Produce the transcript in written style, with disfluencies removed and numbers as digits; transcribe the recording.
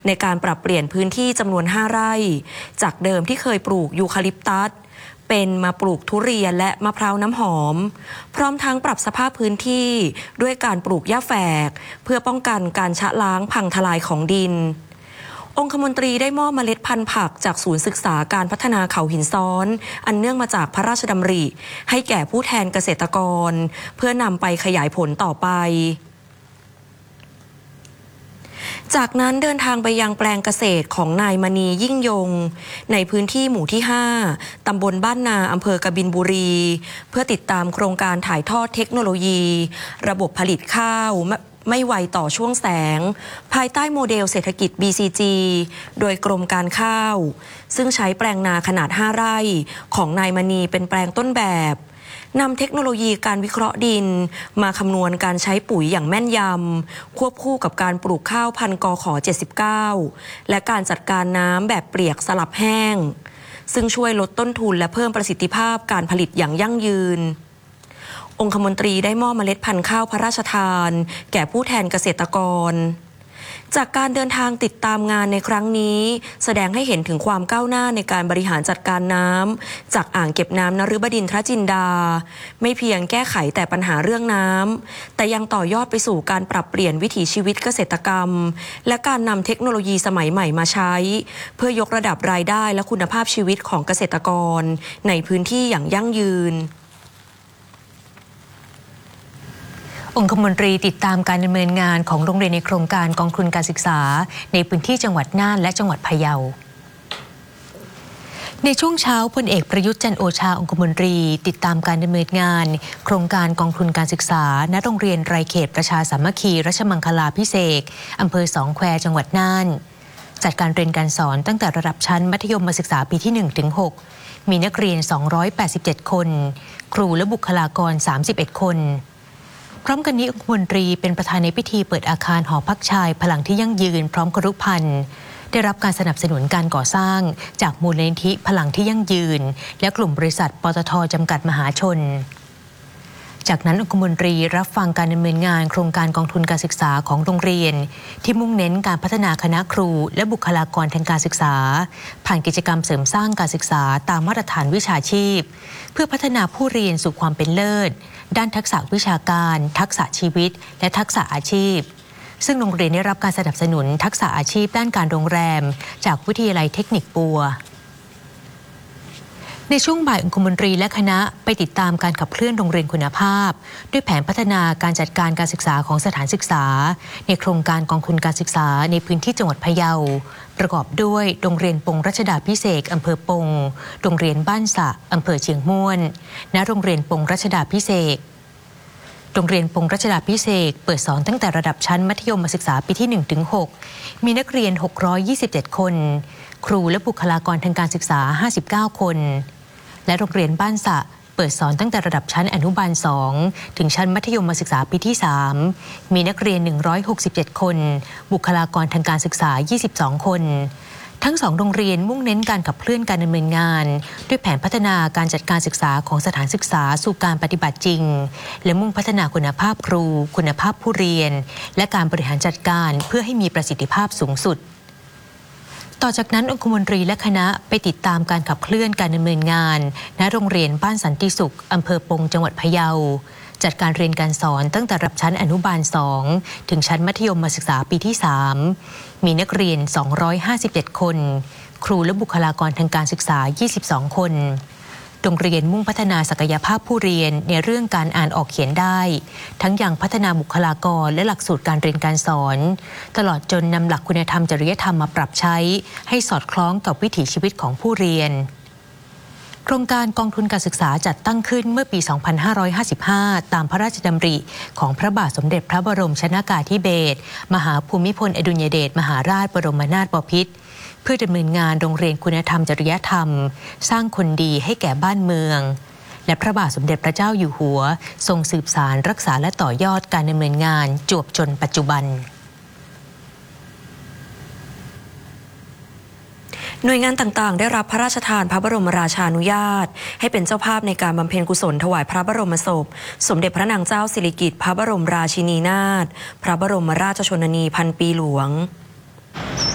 ในการปรับเปลี่ยนพื้นที่จำนวน5 ไร่จากเดิมที่เคยปลูกยูคาลิปตัสเป็นมาปลูกทุเรียนและมะพร้าวน้ำหอมพร้อมทั้งปรับสภาพพื้นที่ด้วยการปลูกหญ้าแฝกเพื่อป้องกันการชะล้างพังทลายของดินองคมนตรีได้มอบเมล็ดพันธุ์ผักจากศูนย์ศึกษาการพัฒนาเขาหินซ้อนอันเนื่องมาจากพระราชดำริให้แก่ผู้แทนเกษตรกรเพื่อนำไปขยายผลต่อไปจากนั้นเดินทางไปยังแปลงเกษตรของนายมณียิ่งยงในพื้นที่หมู่ที่5ตำบลบ้านนาอำเภอกบินบุรีเพื่อติดตามโครงการถ่ายทอดเทคโนโลยีระบบผลิตข้าวไม่ไวต่อช่วงแสงภายใต้โมเดลเศรษฐกิจ BCG โดยกรมการข้าวซึ่งใช้แปลงนาขนาด5 ไร่ของนายมณีเป็นแปลงต้นแบบนำเทคโนโลยีการวิเคราะห์ดินมาคำนวณการใช้ปุ๋ยอย่างแม่นยำควบคู่กับการปลูกข้าวพันธุ์กข79และการจัดการน้ำแบบเปียกสลับแห้งซึ่งช่วยลดต้นทุนและเพิ่มประสิทธิภาพการผลิตอย่างยั่งยืนองคมนตรีได้มอบเมล็ดพันธุ์ข้าวพระราชทานแก่ผู้แทนเกษตรกรจากการเดินทางติดตามงานในครั้งนี้แสดงให้เห็นถึงความก้าวหน้าในการบริหารจัดการน้ำจากอ่างเก็บน้ำนฤบดินทรจินดาไม่เพียงแก้ไขแต่ปัญหาเรื่องน้ำแต่ยังต่อยอดไปสู่การปรับเปลี่ยนวิถีชีวิตเกษตรกรรมและการนำเทคโนโลยีสมัยใหม่มาใช้เพื่อยกระดับรายได้และคุณภาพชีวิตของเกษตรกรในพื้นที่อย่างยั่งยืนองคมนตรีติดตามการดำเนินงานของโรงเรียนในโครงการกองทุนการศึกษาในพื้นที่จังหวัดน่านและจังหวัดพะเยาในช่วงเช้าพลเอกประยุทธ์จันทร์โอชาองคมนตรีติดตามการดำเนินงานโครงการกองทุนการศึกษาณโรงเรียนไรเขตประชาสามัคคีรัชมังคลาภิเษกอำเภอสองแควจังหวัดน่านจัดการเรียนการสอนตั้งแต่ระดับชั้นมัธยมศึกษาปีที่1 ถึง 6มีนักเรียน287 คนครูและบุคลากร31 คนพร้อมกันนี้องคมนตรีเป็นประธานในพิธีเปิดอาคารหอพักชายพลังที่ยั่งยืนพร้อมครุภัณฑ์ได้รับการสนับสนุนการก่อสร้างจากมูลนิธิพลังที่ยั่งยืนและกลุ่มบริษัทปตท.จำกัดมหาชนจากนั้นองคมนตรีรับฟังการดำเนินงานโครงการกองทุนการศึกษาของโรงเรียนที่มุ่งเน้นการพัฒนาคณะครูและบุคลากรทางการศึกษาผ่านกิจกรรมเสริมสร้างการศึกษาตามมาตรฐานวิชาชีพเพื่อพัฒนาผู้เรียนสู่ความเป็นเลิศด้านทักษะวิชาการทักษะชีวิตและทักษะอาชีพซึ่งโรงเรียนได้รับการสนับสนุนทักษะอาชีพด้านการโรงแรมจากวิทยาลัยเทคนิคปัวในช่วงบ่ายองคมนตรีและคณะไปติดตามการขับเคลื่อนโรงเรียนคุณภาพด้วยแผนพัฒนาการจัดการการศึกษาของสถานศึกษาในโครงการกองทุนการศึกษาในพื้นที่จังหวัดพะเยาประกอบด้วยโรงเรียนปงรัชดาภิเษกอำเภอปงโรงเรียนบ้านสะอำเภอเชียงม่วนณโรงเรียนปงรัชดาภิเษกโรงเรียนปงรัชดาภิเษกเปิดสอนตั้งแต่ระดับชั้นมัธยมศึกษาปีที่1 ถึง 6มีนักเรียน627 คนครูและบุคลากรทางการศึกษา59 คนและโรงเรียนบ้านสะเปิดสอนตั้งแต่ระดับชั้นอนุบาล2ถึงชั้นมัธยมศึกษาปีที่3มีนักเรียน167 คนบุคลากรทางการศึกษา22 คนทั้ง2โรงเรียนมุ่งเน้นการขับเคลื่อนการดำเนินงานด้วยแผนพัฒนาการจัดการศึกษาของสถานศึกษาสู่การปฏิบัติจริงและมุ่งพัฒนาคุณภาพครูคุณภาพผู้เรียนและการบริหารจัดการเพื่อให้มีประสิทธิภาพสูงสุดต่อจากนั้นองคมนตรีและคณะไปติดตามการขับเคลื่อนการดำเนินงานณโรงเรียนบ้านสันติสุขอำเภอปงจังหวัดพะเยาจัดการเรียนการสอนตั้งแต่ระดับชั้นอนุบาล2ถึงชั้นมัธยมศึกษาปีที่3มีนักเรียน257 คนครูและบุคลากรทางการศึกษา22 คนโรงเรียนมุ่งพัฒนาศักยภาพผู้เรียนในเรื่องการอ่านออกเขียนได้ทั้งยังพัฒนาบุคลากรและหลักสูตรการเรียนการสอนตลอดจนนำหลักคุณธรรมจริยธรรมมาปรับใช้ให้สอดคล้องกับวิถีชีวิตของผู้เรียนโครงการกองทุนการศึกษาจัดตั้งขึ้นเมื่อปี 2555 ตามพระราชดำริของพระบาทสมเด็จพระบรมชนกาธิเบศรมหาภูมิพลอดุลยเดชมหาราชบรมนาถบพิตรเพื่อดำเนินงานโรงเรียนคุณธรรมจริยธรรมสร้างคนดีให้แก่บ้านเมืองและพระบาทสมเด็จพระเจ้าอยู่หัวทรงสืบสานรักษาและต่อยอดการดำเนินงานจวบจนปัจจุบันหน่วยงานต่างๆได้รับพระราชทานพระบรมราชานุญาตให้เป็นเจ้าภาพในการบำเพ็ญกุศลถวายพระบรมศพสมเด็จพระนางเจ้าสิริกิติ์พระบรมราชินีนาถพระบรมราชชนนีพันปีหลวง